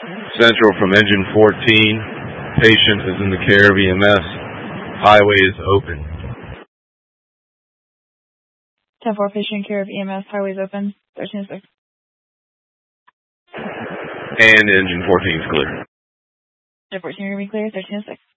Central from engine 14. Patient is in the care of EMS. Highway is open. 10-4, patient care of EMS. Highway is open. 13-6. And engine 14 is clear. 10-14, you're going to be clear. 13-6.